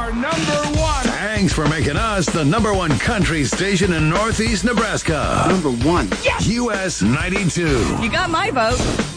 are number one. Thanks for making us the number one country station in Northeast Nebraska. Number one. Yes! US 92. You got my vote.